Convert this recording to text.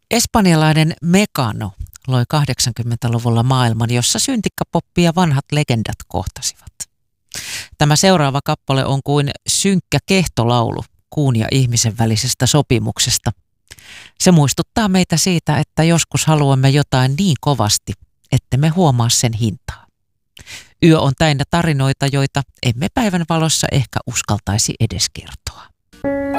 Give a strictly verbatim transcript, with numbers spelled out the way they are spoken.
Espanjalainen Mecano loi kahdeksankymmentäluvulla maailman, jossa syntikkapoppi ja vanhat legendat kohtasivat. Tämä seuraava kappale on kuin synkkä kehtolaulu kuun ja ihmisen välisestä sopimuksesta. Se muistuttaa meitä siitä, että joskus haluamme jotain niin kovasti, että me huomaa sen hintaa. Yö on täynnä tarinoita, joita emme päivän valossa ehkä uskaltaisi edes kertoa.